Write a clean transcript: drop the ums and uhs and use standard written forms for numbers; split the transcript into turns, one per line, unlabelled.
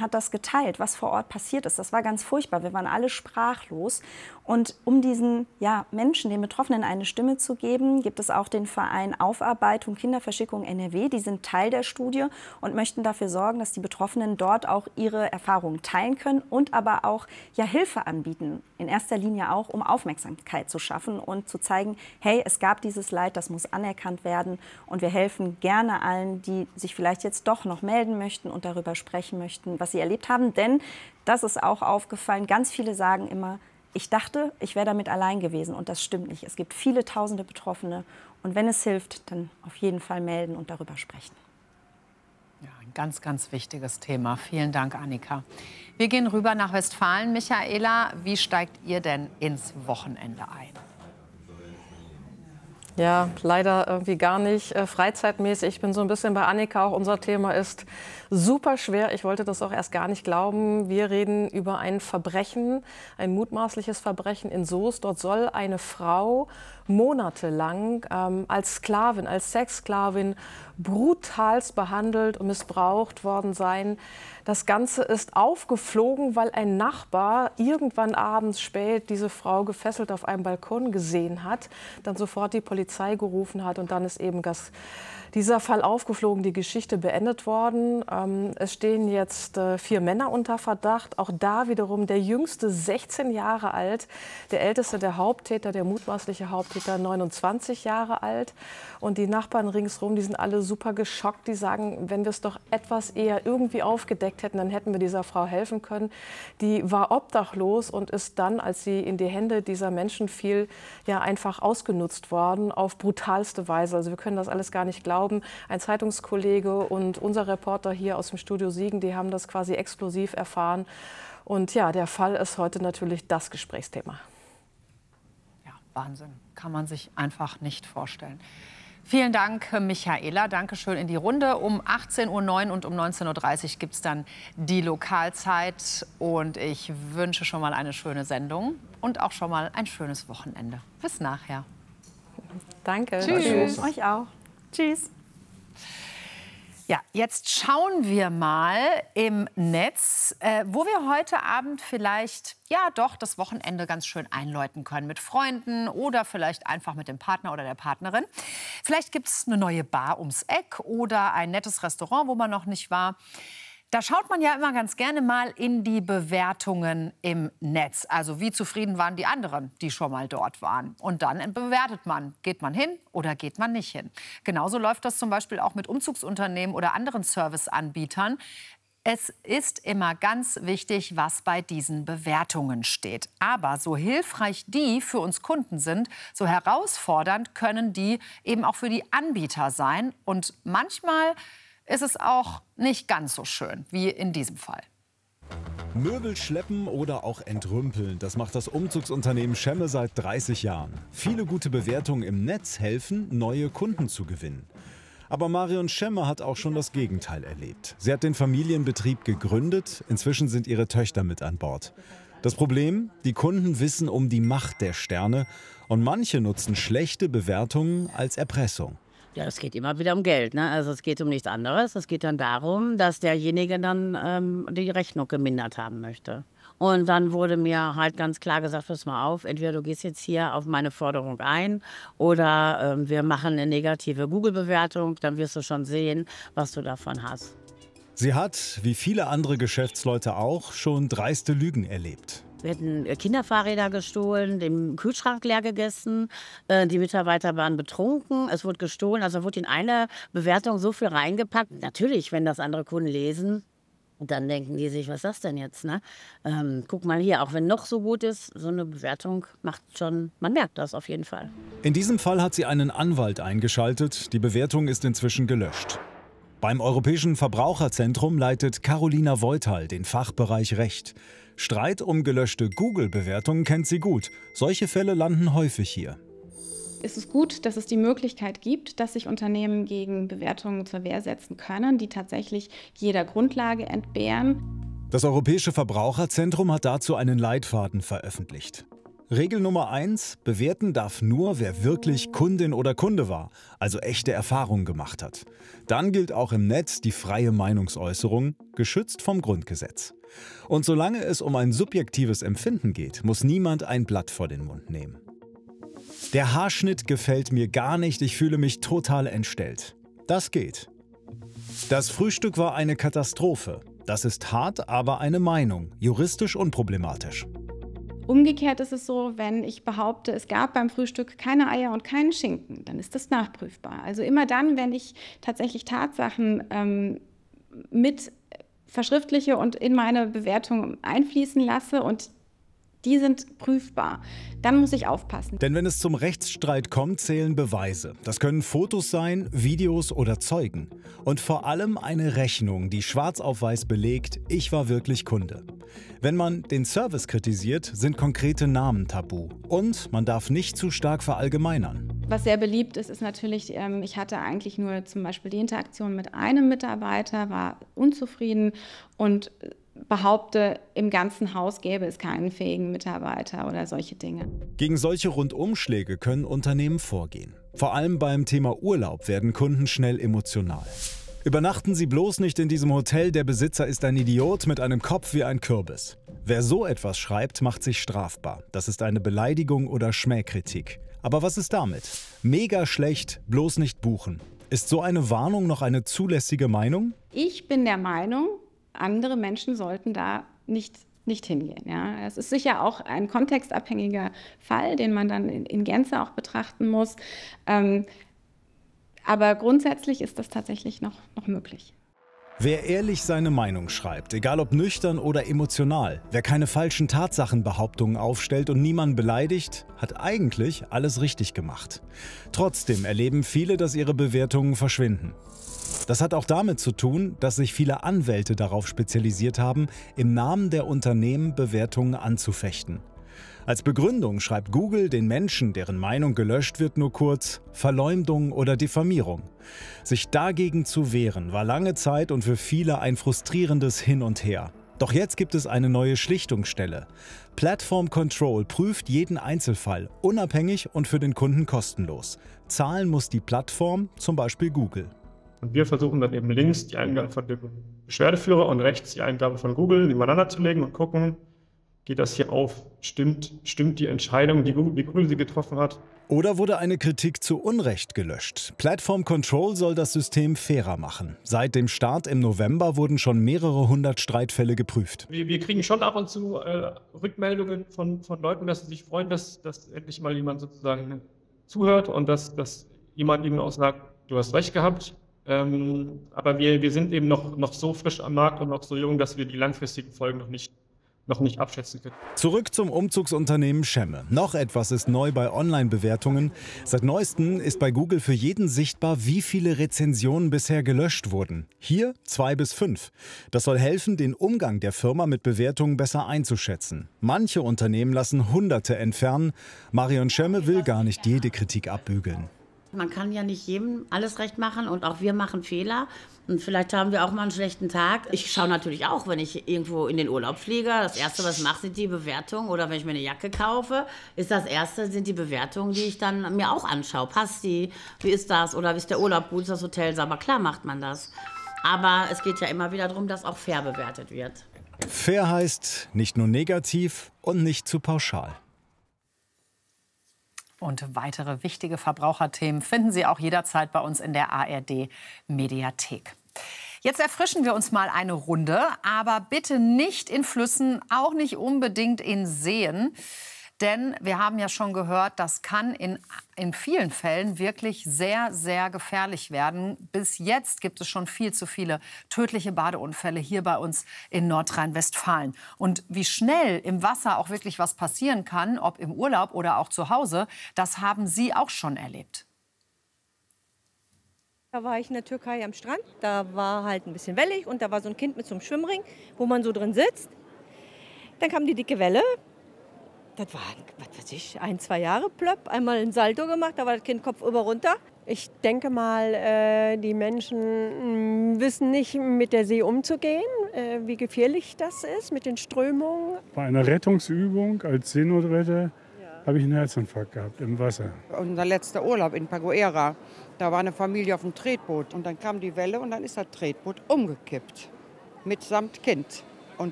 hat das geteilt, was vor Ort passiert ist. Das war ganz furchtbar. Wir waren alle sprachlos. Und um diesen Menschen, den Betroffenen, eine Stimme zu geben, gibt es auch den Verein Aufarbeitung Kinderverschickung NRW. Die sind Teil der Studie und möchten dafür sorgen, dass die Betroffenen dort auch ihre Erfahrungen teilen können und aber auch Hilfe anbieten. In erster Linie auch, um Aufmerksamkeit zu schaffen und zu zeigen, hey, es gab dieses Leid, das muss anerkannt werden. Und wir helfen gerne allen, die sich vielleicht jetzt doch noch melden möchten und darüber sprechen möchten, was sie erlebt haben. Denn, das ist auch aufgefallen, ganz viele sagen immer, ich dachte, ich wäre damit allein gewesen. Und das stimmt nicht. Es gibt viele tausende Betroffene. Und wenn es hilft, dann auf jeden Fall melden und darüber sprechen.
Ja, ein ganz, ganz wichtiges Thema. Vielen Dank, Annika. Wir gehen rüber nach Westfalen. Michaela, wie steigt ihr denn ins Wochenende ein?
Ja, leider irgendwie gar nicht freizeitmäßig. Ich bin so ein bisschen bei Annika. Auch unser Thema ist super schwer. Ich wollte das auch erst gar nicht glauben. Wir reden über ein Verbrechen, ein mutmaßliches Verbrechen in Soest. Dort soll eine Frau monatelang als Sklavin, als Sexsklavin brutalst behandelt und missbraucht worden sein. Das Ganze ist aufgeflogen, weil ein Nachbar irgendwann abends spät diese Frau gefesselt auf einem Balkon gesehen hat, dann sofort die Polizei gerufen hat und dann ist eben dieser Fall aufgeflogen, die Geschichte beendet worden. Es stehen jetzt 4 Männer unter Verdacht. Auch da wiederum der jüngste 16 Jahre alt, der älteste der Haupttäter, der mutmaßliche Haupttäter 29 Jahre alt. Und die Nachbarn ringsherum, die sind alle super geschockt. Die sagen, wenn wir es doch etwas eher irgendwie aufgedeckt hätten, dann hätten wir dieser Frau helfen können. Die war obdachlos und ist dann, als sie in die Hände dieser Menschen fiel, ja einfach ausgenutzt worden auf brutalste Weise. Also wir können das alles gar nicht glauben. Ein Zeitungskollege und unser Reporter hier aus dem Studio Siegen, die haben das quasi exklusiv erfahren. Und ja, der Fall ist heute natürlich das Gesprächsthema.
Ja, Wahnsinn. Kann man sich einfach nicht vorstellen. Vielen Dank, Michaela. Dankeschön in die Runde. Um 18:09 Uhr und um 19:30 Uhr gibt es dann die Lokalzeit. Und ich wünsche schon mal eine schöne Sendung und auch schon mal ein schönes Wochenende. Bis nachher.
Danke.
Tschüss. Euch auch. Tschüss.
Ja, jetzt schauen wir mal im Netz, wo wir heute Abend vielleicht, ja doch, das Wochenende ganz schön einläuten können. Mit Freunden oder vielleicht einfach mit dem Partner oder der Partnerin. Vielleicht gibt es eine neue Bar ums Eck oder ein nettes Restaurant, wo man noch nicht war. Da schaut man ja immer ganz gerne mal in die Bewertungen im Netz. Also wie zufrieden waren die anderen, die schon mal dort waren. Und dann bewertet man, geht man hin oder geht man nicht hin. Genauso läuft das zum Beispiel auch mit Umzugsunternehmen oder anderen Serviceanbietern. Es ist immer ganz wichtig, was bei diesen Bewertungen steht. Aber so hilfreich die für uns Kunden sind, so herausfordernd können die eben auch für die Anbieter sein. Und manchmal ist es auch nicht ganz so schön wie in diesem Fall.
Möbel schleppen oder auch entrümpeln, das macht das Umzugsunternehmen Schemme seit 30 Jahren. Viele gute Bewertungen im Netz helfen, neue Kunden zu gewinnen. Aber Marion Schemme hat auch schon das Gegenteil erlebt. Sie hat den Familienbetrieb gegründet, inzwischen sind ihre Töchter mit an Bord. Das Problem? Die Kunden wissen um die Macht der Sterne und manche nutzen schlechte Bewertungen als Erpressung.
Ja, es geht immer wieder um Geld, ne? Also es geht um nichts anderes. Es geht dann darum, dass derjenige dann die Rechnung gemindert haben möchte. Und dann wurde mir halt ganz klar gesagt, pass mal auf, entweder du gehst jetzt hier auf meine Forderung ein oder wir machen eine negative Google-Bewertung, dann wirst du schon sehen, was du davon hast.
Sie hat, wie viele andere Geschäftsleute auch, schon dreiste Lügen erlebt.
Wir hätten Kinderfahrräder gestohlen, den Kühlschrank leer gegessen, die Mitarbeiter waren betrunken, es wurde gestohlen. Also wurde in eine Bewertung so viel reingepackt. Natürlich, wenn das andere Kunden lesen, dann denken die sich, was ist das denn jetzt? Ne? Guck mal hier, auch wenn noch so gut ist, so eine Bewertung macht schon, man merkt das auf jeden Fall.
In diesem Fall hat sie einen Anwalt eingeschaltet. Die Bewertung ist inzwischen gelöscht. Beim Europäischen Verbraucherzentrum leitet Carolina Voital den Fachbereich Recht. Streit um gelöschte Google-Bewertungen kennt sie gut. Solche Fälle landen häufig hier.
Es ist gut, dass es die Möglichkeit gibt, dass sich Unternehmen gegen Bewertungen zur Wehr setzen können, die tatsächlich jeder Grundlage entbehren.
Das Europäische Verbraucherzentrum hat dazu einen Leitfaden veröffentlicht. Regel Nummer 1: Bewerten darf nur, wer wirklich Kundin oder Kunde war, also echte Erfahrungen gemacht hat. Dann gilt auch im Netz die freie Meinungsäußerung, geschützt vom Grundgesetz. Und solange es um ein subjektives Empfinden geht, muss niemand ein Blatt vor den Mund nehmen. Der Haarschnitt gefällt mir gar nicht, ich fühle mich total entstellt. Das geht. Das Frühstück war eine Katastrophe. Das ist hart, aber eine Meinung, juristisch unproblematisch.
Umgekehrt ist es so, wenn ich behaupte, es gab beim Frühstück keine Eier und keinen Schinken, dann ist das nachprüfbar. Also immer dann, wenn ich tatsächlich Tatsachen mit verschriftliche und in meine Bewertung einfließen lasse und die sind prüfbar, dann muss ich aufpassen.
Denn wenn es zum Rechtsstreit kommt, zählen Beweise. Das können Fotos sein, Videos oder Zeugen. Und vor allem eine Rechnung, die schwarz auf weiß belegt, ich war wirklich Kunde. Wenn man den Service kritisiert, sind konkrete Namen tabu. Und man darf nicht zu stark verallgemeinern.
Was sehr beliebt ist, ist natürlich, ich hatte eigentlich nur zum Beispiel die Interaktion mit einem Mitarbeiter, war unzufrieden und behaupte, im ganzen Haus gäbe es keinen fähigen Mitarbeiter oder solche Dinge.
Gegen solche Rundumschläge können Unternehmen vorgehen. Vor allem beim Thema Urlaub werden Kunden schnell emotional. Übernachten Sie bloß nicht in diesem Hotel, der Besitzer ist ein Idiot mit einem Kopf wie ein Kürbis. Wer so etwas schreibt, macht sich strafbar. Das ist eine Beleidigung oder Schmähkritik. Aber was ist damit? Mega schlecht, bloß nicht buchen. Ist so eine Warnung noch eine zulässige Meinung?
Ich bin der Meinung, andere Menschen sollten da nicht hingehen. Ja. Es ist sicher auch ein kontextabhängiger Fall, den man dann in Gänze auch betrachten muss. Aber grundsätzlich ist das tatsächlich noch möglich.
Wer ehrlich seine Meinung schreibt, egal ob nüchtern oder emotional, wer keine falschen Tatsachenbehauptungen aufstellt und niemanden beleidigt, hat eigentlich alles richtig gemacht. Trotzdem erleben viele, dass ihre Bewertungen verschwinden. Das hat auch damit zu tun, dass sich viele Anwälte darauf spezialisiert haben, im Namen der Unternehmen Bewertungen anzufechten. Als Begründung schreibt Google den Menschen, deren Meinung gelöscht wird, nur kurz Verleumdung oder Diffamierung. Sich dagegen zu wehren, war lange Zeit und für viele ein frustrierendes Hin und Her. Doch jetzt gibt es eine neue Schlichtungsstelle. Platform Control prüft jeden Einzelfall, unabhängig und für den Kunden kostenlos. Zahlen muss die Plattform, zum Beispiel Google.
Und wir versuchen dann eben links die Eingabe von dem Beschwerdeführer und rechts die Eingabe von Google nebeneinander zu legen und gucken, geht das hier auf? Stimmt die Entscheidung, wie Google sie getroffen hat?
Oder wurde eine Kritik zu Unrecht gelöscht? Platform Control soll das System fairer machen. Seit dem Start im November wurden schon mehrere hundert Streitfälle geprüft.
Wir kriegen schon ab und zu Rückmeldungen von Leuten, dass sie sich freuen, dass endlich mal jemand sozusagen zuhört und dass jemand eben auch sagt, du hast recht gehabt. Aber wir sind eben noch so frisch am Markt und noch so jung, dass wir die langfristigen Folgen noch nicht abschätzen können.
Zurück zum Umzugsunternehmen Schemme. Noch etwas ist neu bei Online-Bewertungen. Seit neuestem ist bei Google für jeden sichtbar, wie viele Rezensionen bisher gelöscht wurden. Hier 2 bis 5. Das soll helfen, den Umgang der Firma mit Bewertungen besser einzuschätzen. Manche Unternehmen lassen Hunderte entfernen. Marion Schemme will gar nicht jede Kritik abbügeln.
Man kann ja nicht jedem alles recht machen und auch wir machen Fehler. Und vielleicht haben wir auch mal einen schlechten Tag. Ich schaue natürlich auch, wenn ich irgendwo in den Urlaub fliege. Das Erste, was ich mache, sind die Bewertungen. Oder wenn ich mir eine Jacke kaufe, sind die Bewertungen, die ich dann mir auch anschaue. Passt die? Wie ist das? Oder ist der Urlaub gut? Ist das Hotel sauber? Klar macht man das. Aber es geht ja immer wieder darum, dass auch fair bewertet wird.
Fair heißt nicht nur negativ und nicht zu pauschal.
Und weitere wichtige Verbraucherthemen finden Sie auch jederzeit bei uns in der ARD-Mediathek. Jetzt erfrischen wir uns mal eine Runde, aber bitte nicht in Flüssen, auch nicht unbedingt in Seen. Denn wir haben ja schon gehört, das kann in vielen Fällen wirklich sehr, sehr gefährlich werden. Bis jetzt gibt es schon viel zu viele tödliche Badeunfälle hier bei uns in Nordrhein-Westfalen. Und wie schnell im Wasser auch wirklich was passieren kann, ob im Urlaub oder auch zu Hause, das haben Sie auch schon erlebt.
Da war ich in der Türkei am Strand, da war halt ein bisschen wellig und da war so ein Kind mit so einem Schwimmring, wo man so drin sitzt. Dann kam die dicke Welle. Das war, was weiß ich, 1, 2 Jahre, plöpp, einmal ein Salto gemacht, da war das Kind kopfüber runter.
Ich denke mal, die Menschen wissen nicht, mit der See umzugehen, wie gefährlich das ist mit den Strömungen.
Bei einer Rettungsübung als Seenotretter habe ich einen Herzinfarkt gehabt im Wasser.
Unser letzter Urlaub in Paguera, da war eine Familie auf dem Tretboot und dann kam die Welle und dann ist das Tretboot umgekippt, mitsamt Kind.